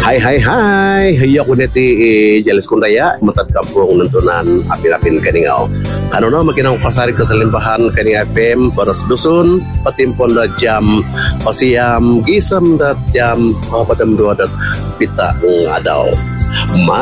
Hai, hiyo kuneti Jalis Kundaya mentat kampung nentunan apin-apin keningau. Kanono makinang pasari keselimpahan kening FM Boros Dusun patimpon da jam pasiam gisam dat jam papadam 2 dat pita ngadau.